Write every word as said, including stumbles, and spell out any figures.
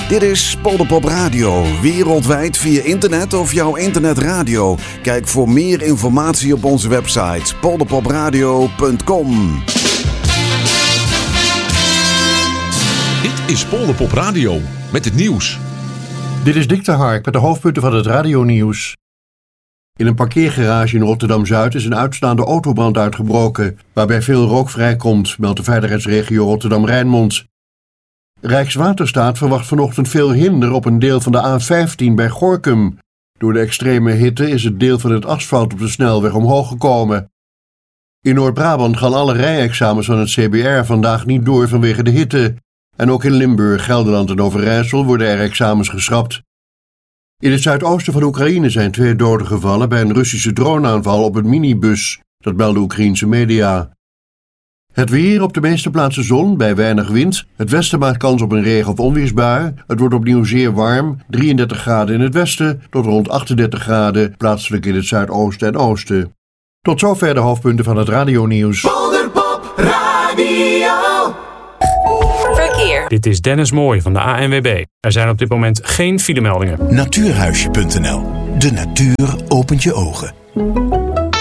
Dit is Polderpop Radio, wereldwijd via internet of jouw internetradio. Kijk voor meer informatie op onze website polderpopradio punt com. Dit is Polderpop Radio met het nieuws. Dit is Dick de Hark met de hoofdpunten van het radionieuws. In een parkeergarage in Rotterdam-Zuid is een uitstaande autobrand uitgebroken, waarbij veel rook vrijkomt, meldt de veiligheidsregio Rotterdam-Rijnmond. Rijkswaterstaat verwacht vanochtend veel hinder op een deel van de A vijftien bij Gorinchem. Door de extreme hitte is het deel van het asfalt op de snelweg omhoog gekomen. In Noord-Brabant gaan alle rijexamens van het C B R vandaag niet door vanwege de hitte. En ook in Limburg, Gelderland en Overijssel worden er examens geschrapt. In het zuidoosten van Oekraïne zijn twee doden gevallen bij een Russische droneaanval op een minibus. Dat melden Oekraïense media. Het weer: op de meeste plaatsen zon, bij weinig wind. Het westen maakt kans op een regen- of onweersbui. Het wordt opnieuw zeer warm, drieëndertig graden in het westen tot rond achtendertig graden, plaatselijk in het zuidoosten en oosten. Tot zover de hoofdpunten van het radionieuws. Polderpop Radio. Verkeer. Dit is Dennis Mooij van de A N W B. Er zijn op dit moment geen filemeldingen. Natuurhuisje punt n l. De natuur opent je ogen.